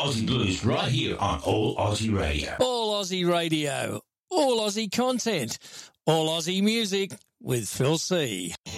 Aussie blues right here on All Aussie Radio. All Aussie Radio. All Aussie content. All Aussie music with Phil C.